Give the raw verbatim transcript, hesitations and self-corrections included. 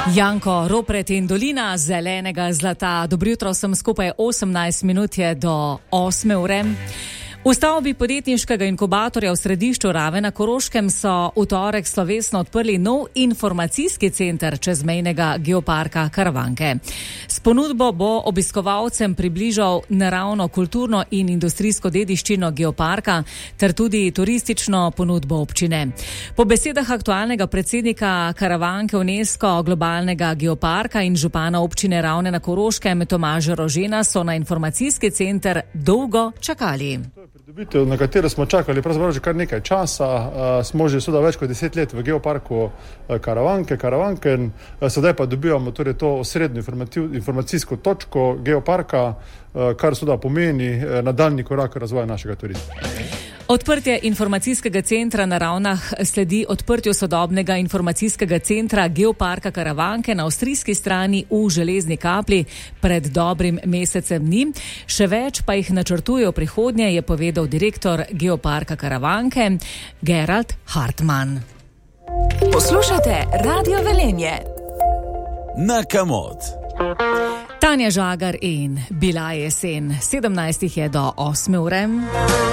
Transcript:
Janko, Ropret in dolina zelenega zlata. Dobro jutro, sem skupaj osemnajst minut je do osme ure. V stavbi podjetniškega inkubatorja v središču Rave na Koroškem so v torek slovesno odprli nov informacijski center čezmejnega geoparka Karavanke. S ponudbo bo obiskovalcem približal naravno, kulturno in industrijsko dediščino geoparka ter tudi turistično ponudbo občine. Po besedah aktualnega predsednika Karavanke UNESCO globalnega geoparka in župana občine Ravne na Koroškem Tomaža Rožena so na informacijski center dolgo čakali. Pridobitev, na katero smo čakali pravzaprav že kar nekaj časa, uh, smo že seveda več kot deset let v geoparku uh, Karavanke, Karavanke, uh, sedaj pa dobivamo torej to osrednjo informacijsko točko geoparka, uh, kar seveda pomeni uh, nadaljnji korak razvoja našega turizma. Odprtje informacijskega centra na Ravnah sledi odprtju sodobnega informacijskega centra geoparka Karavanke na avstrijski strani v Železni Kapli pred dobrim mesecem dni. Še več pa jih načrtuje v prihodnje, je povedal direktor geoparka Karavanke Gerald Hartmann. Poslušate Radio Velenje. Na Kamot. Tanja Žagar in Bila jesen. sedemnajst je do osme ure.